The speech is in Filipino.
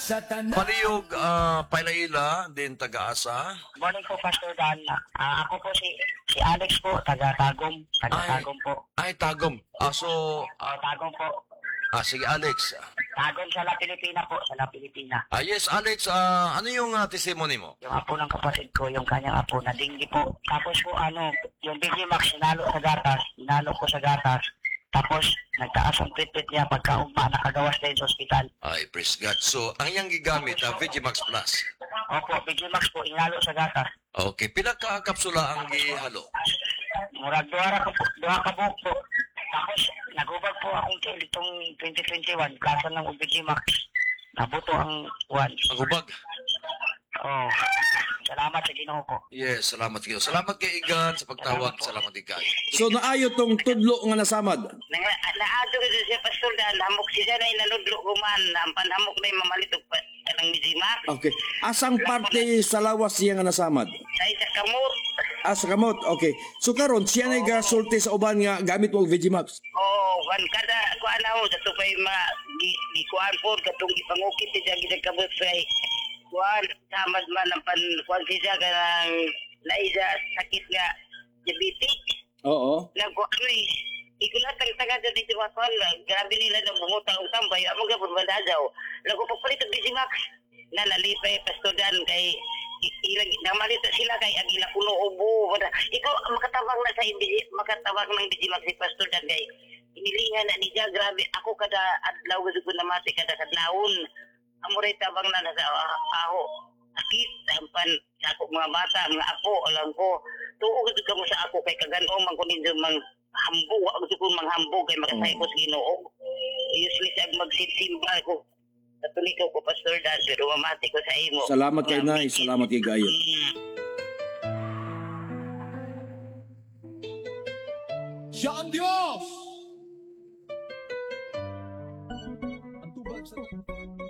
Paliyog, Pailaila, din taga-asa. Morning po, Pastor Dan. Ako po si Alex po, taga-Tagum. Taga-Tagum po. Ay, Tagum. Tagum po. Sige Alex. Tagum sa La Pilipina po, sa La Pilipina. Yes Alex, ano yung testimony mo? Yung apo ng kapatid ko, yung kanyang apo na dinggi po. Tapos po yung BG Max, sinalo sa gatas. Sinalo ko sa gatas. Tapos, nagtaas ang treatment niya pagkaumpa, nakagawas din sa ospital. Ay, praise God. So, ang iyang gigamit, Vegimax Plus. Opo, BG Max po, inalo sa gatas. Okay, pinaka-kapsula ang gihalo. Murag duha ka buhok po. Tapos, nagubag po akong chill itong 2021, klasa ng BG Max. Nabuto ang one. Magubag. Oh, salamat sa Ginoo ko. Yes, salamat kayo. Salamat kay Igan sa pagtawag. Salamat Igan. So naayo tong tudlo nga nasamad. Naado ko siya, Pastor, dahil hamok siya na inanudlo ko man. Ang panhamok na yung mamalitog pa ng Mizimak. Okay. Asang parte sa lawas siya nga nasamad? Sa isa kamot. Sa kamot. Okay. So karon siya na gasulti sa uban nga gamit mo og Vegimax. Wan kada kuan na ho, dato pa'y gikuan po, katong ipangukit siya ginagkamot kay kuan, samad man ang kuan siya ka ng naisa sakit nga diabetic. Oo. Nagkuan ikulat ang taga dyan dito kuan, grabe nila na bumutang ang tambay, amo ka po daw. Lago pagpalit ang Digimax, na nalipay pastodan kay ilang namalita sila kay agila kuno ubo. Ikaw makatabang na sa makatabang ng Digimax si pastodan kay inilingan na niya, grabe ako kada adlaw ko na mati kada kadlawon. Amuray tabang na nasa aho. Sakit, tampan sa ako mga bata, mga apo, alam ko. Tuo gusto ka mo sa ako kay kaganon man kunin mang hambog, gusto ko mang hambog kay makasay ko sa Ginoo. Usually sa magsisimba ko. Katoliko ko, Pastor Dan, pero mamati ko sa imo. Salamat kay Nay, salamat kay Gayo. Siya ang Diyos! Ang tubag sa